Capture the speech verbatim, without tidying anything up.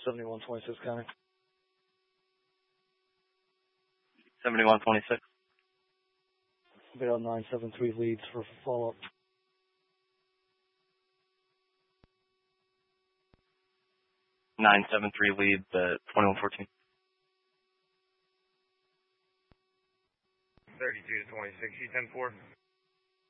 seventy-one twenty-six County. seventy-one twenty-six. Bail nine seven three leads for follow-up. nine seven three leads at twenty-one fourteen. thirty-two to twenty-six, U ten four.